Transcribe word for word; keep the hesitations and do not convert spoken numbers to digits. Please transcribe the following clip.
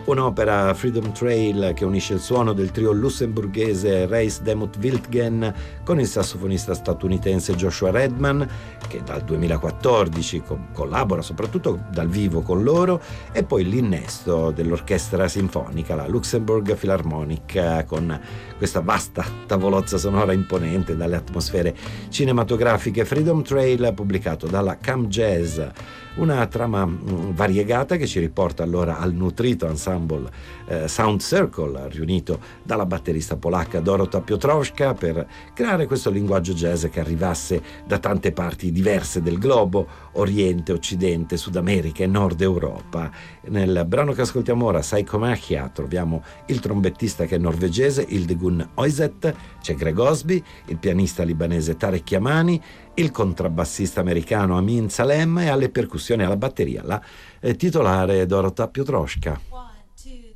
Un'opera, Freedom Trail, che unisce il suono del trio lussemburghese Reis Demuth Wiltgen con il sassofonista statunitense Joshua Redman, che dal duemilaquattordici co- collabora soprattutto dal vivo con loro, e poi l'innesto dell'orchestra sinfonica, la Luxembourg Philharmonic, con questa vasta tavolozza sonora imponente dalle atmosfere cinematografiche. Freedom Trail, pubblicato dalla Cam Jazz, una trama mh, variegata che ci riporta allora al nutrito ensemble eh, Sound Circle, riunito dalla batterista polacca Dorota Piotrowska, per creare questo linguaggio jazz che arrivasse da tante parti diverse del globo: Oriente, Occidente, Sud America e Nord Europa. Nel brano che ascoltiamo ora, Psychomachia, troviamo il trombettista che è norvegese Hildegun Oiset, c'è Greg Osby, il pianista libanese Tarek Yamani, il contrabbassista americano Amin Salem e alle percussioni e alla batteria la eh, titolare Dorota Piotrowska.